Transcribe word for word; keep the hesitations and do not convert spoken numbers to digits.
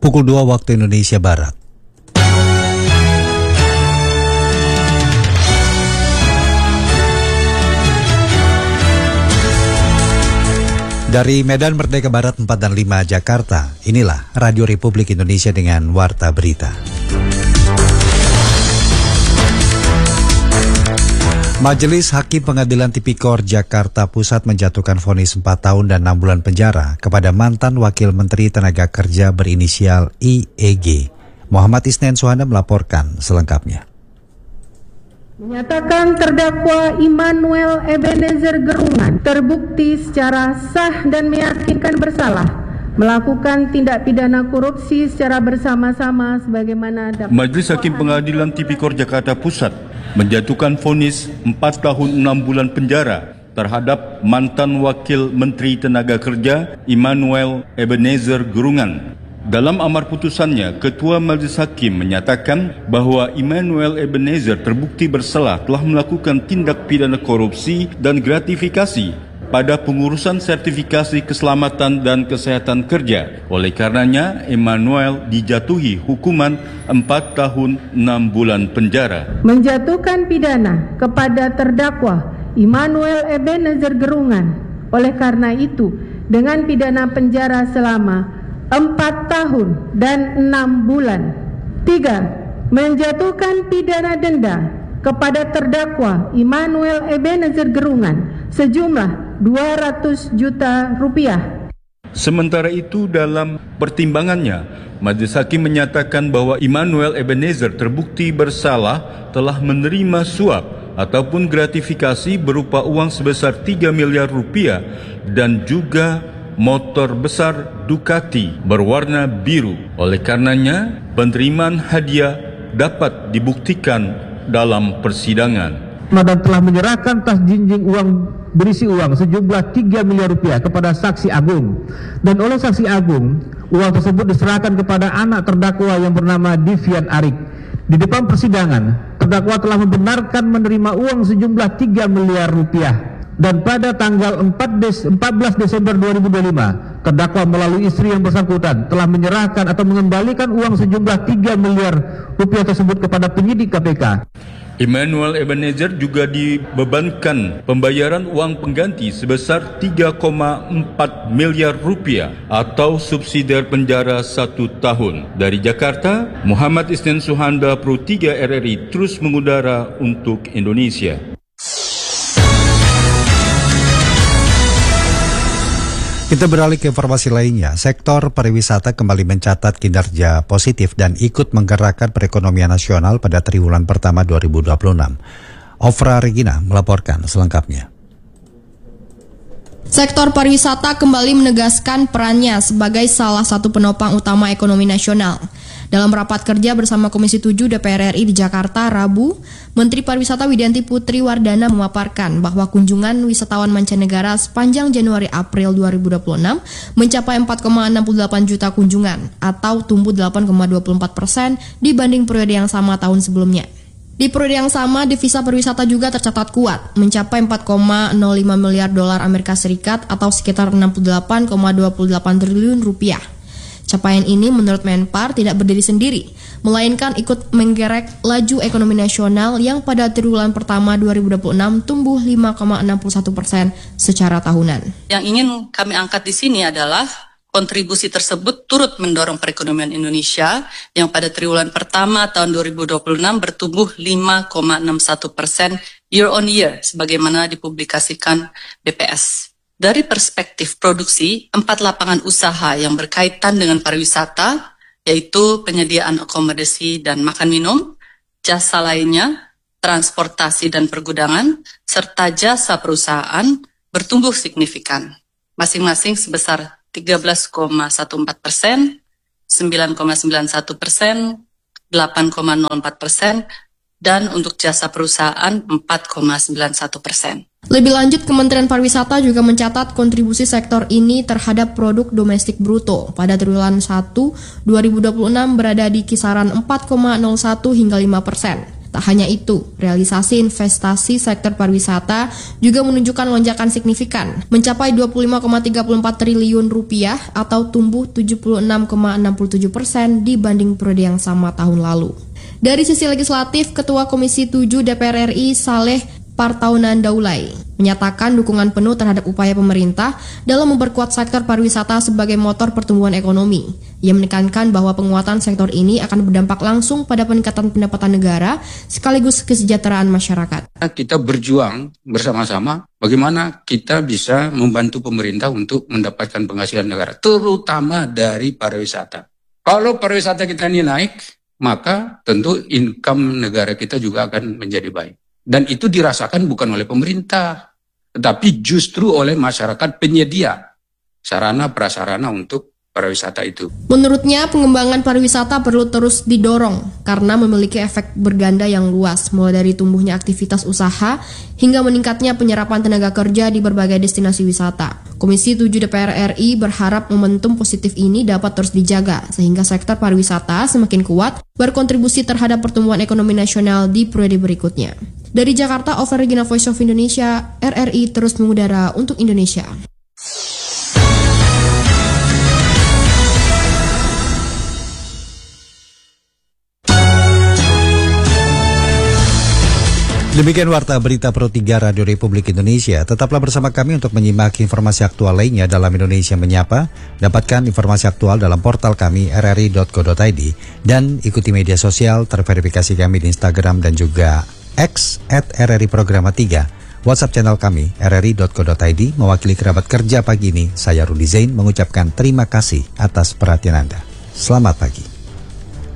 pukul dua waktu Indonesia Barat. Dari Medan Merdeka Barat empat dan lima Jakarta, inilah Radio Republik Indonesia dengan Warta Berita. Majelis Hakim Pengadilan Tipikor Jakarta Pusat menjatuhkan vonis empat tahun dan enam bulan penjara kepada mantan Wakil Menteri Tenaga Kerja berinisial I E G. Muhammad Isnen Suhanda melaporkan selengkapnya. Menyatakan terdakwa Immanuel Ebenezer Gerungan terbukti secara sah dan meyakinkan bersalah melakukan tindak pidana korupsi secara bersama-sama sebagaimana dapat. Majelis Hakim Pengadilan Tipikor Jakarta Pusat menjatuhkan vonis empat tahun enam bulan penjara terhadap mantan Wakil Menteri Tenaga Kerja Immanuel Ebenezer Gerungan. Dalam amar putusannya, Ketua Majelis Hakim menyatakan bahwa Immanuel Ebenezer terbukti bersalah telah melakukan tindak pidana korupsi dan gratifikasi pada pengurusan sertifikasi keselamatan dan kesehatan kerja. Oleh karenanya, Immanuel dijatuhi hukuman empat tahun enam bulan penjara. Menjatuhkan pidana kepada terdakwa Immanuel Ebenezer Gerungan. Oleh karena itu, dengan pidana penjara selama empat tahun dan enam bulan. Tiga, menjatuhkan pidana denda kepada terdakwa Immanuel Ebenezer Gerungan sejumlah dua ratus juta rupiah. Sementara itu, dalam pertimbangannya, Majelis Hakim menyatakan bahwa Immanuel Ebenezer terbukti bersalah telah menerima suap ataupun gratifikasi berupa uang sebesar tiga miliar rupiah dan juga motor besar Ducati berwarna biru. Oleh karenanya, penerimaan hadiah dapat dibuktikan dalam persidangan. Dan telah menyerahkan tas jinjing uang berisi uang sejumlah tiga miliar rupiah kepada saksi Agung. Dan oleh saksi Agung, uang tersebut diserahkan kepada anak terdakwa yang bernama Divian Arik. Di depan persidangan, terdakwa telah membenarkan menerima uang sejumlah tiga miliar rupiah. Dan pada tanggal empat belas Desember dua ribu dua puluh lima, terdakwa melalui istri yang bersangkutan telah menyerahkan atau mengembalikan uang sejumlah tiga miliar rupiah tersebut kepada penyidik K P K. Immanuel Ebenezer juga dibebankan pembayaran uang pengganti sebesar tiga koma empat miliar rupiah atau subsidiar penjara satu tahun. Dari Jakarta, Muhammad Isnen Suhanda, Pro tiga R R I terus mengudara untuk Indonesia. Kita beralih ke informasi lainnya. Sektor pariwisata kembali mencatat kinerja positif dan ikut menggerakkan perekonomian nasional pada triwulan pertama dua ribu dua puluh enam. Ofra Regina melaporkan selengkapnya. Sektor pariwisata kembali menegaskan perannya sebagai salah satu penopang utama ekonomi nasional. Dalam rapat kerja bersama Komisi tujuh D P R R I di Jakarta, Rabu, Menteri Pariwisata Widianti Putri Wardana memaparkan bahwa kunjungan wisatawan mancanegara sepanjang Januari-April dua ribu dua puluh enam mencapai empat koma enam delapan juta kunjungan atau tumbuh delapan koma dua puluh empat persen dibanding periode yang sama tahun sebelumnya. Di periode yang sama, devisa pariwisata juga tercatat kuat, mencapai empat koma nol lima miliar dolar Amerika Serikat atau sekitar enam puluh delapan koma dua delapan triliun rupiah. Capaian ini menurut Menpar tidak berdiri sendiri, melainkan ikut menggerek laju ekonomi nasional yang pada triwulan pertama dua ribu dua puluh enam tumbuh lima koma enam satu persen secara tahunan. Yang ingin kami angkat di sini adalah kontribusi tersebut turut mendorong perekonomian Indonesia yang pada triwulan pertama tahun dua ribu dua puluh enam bertumbuh lima koma enam satu persen year on year sebagaimana dipublikasikan B P S. Dari perspektif produksi, empat lapangan usaha yang berkaitan dengan pariwisata, yaitu penyediaan akomodasi dan makan minum, jasa lainnya, transportasi dan pergudangan, serta jasa perusahaan bertumbuh signifikan, masing-masing sebesar tiga belas koma empat belas persen, sembilan koma sembilan satu persen, delapan koma nol empat persen, dan untuk jasa perusahaan empat koma sembilan satu persen. Lebih lanjut, Kementerian Pariwisata juga mencatat kontribusi sektor ini terhadap produk domestik bruto pada triwulan satu dua ribu dua puluh enam berada di kisaran empat koma nol satu hingga lima persen. Tak hanya itu, realisasi investasi sektor pariwisata juga menunjukkan lonjakan signifikan, mencapai dua puluh lima koma tiga empat triliun rupiah atau tumbuh tujuh puluh enam koma enam tujuh persen dibanding periode yang sama tahun lalu. Dari sisi legislatif, Ketua Komisi tujuh D P R R I Saleh Partaunan Daulay menyatakan dukungan penuh terhadap upaya pemerintah dalam memperkuat sektor pariwisata sebagai motor pertumbuhan ekonomi. Ia menekankan bahwa penguatan sektor ini akan berdampak langsung pada peningkatan pendapatan negara sekaligus kesejahteraan masyarakat. Kita berjuang bersama-sama bagaimana kita bisa membantu pemerintah untuk mendapatkan penghasilan negara, terutama dari pariwisata. Kalau pariwisata kita ini naik, maka tentu income negara kita juga akan menjadi baik. Dan itu dirasakan bukan oleh pemerintah, tetapi justru oleh masyarakat penyedia sarana prasarana untuk pariwisata itu. Menurutnya, pengembangan pariwisata perlu terus didorong karena memiliki efek berganda yang luas, mulai dari tumbuhnya aktivitas usaha hingga meningkatnya penyerapan tenaga kerja di berbagai destinasi wisata. Komisi tujuh D P R R I berharap momentum positif ini dapat terus dijaga sehingga sektor pariwisata semakin kuat berkontribusi terhadap pertumbuhan ekonomi nasional di periode berikutnya. Dari Jakarta, Over Regina Voice of Indonesia, R R I terus mengudara untuk Indonesia. Demikian Warta Berita Pro tiga Radio Republik Indonesia. Tetaplah bersama kami untuk menyimak informasi aktual lainnya dalam Indonesia Menyapa. Dapatkan informasi aktual dalam portal kami r r i dot co dot i d dan ikuti media sosial terverifikasi kami di Instagram dan juga X at R R I Programa tiga. WhatsApp channel kami r r i dot co dot i d. Mewakili kerabat kerja pagi ini, saya Rudi Zain mengucapkan terima kasih atas perhatian Anda. Selamat pagi.